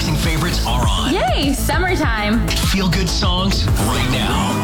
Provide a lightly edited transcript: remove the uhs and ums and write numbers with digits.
listening favorites are on. Yay, summertime. Feel good songs right now.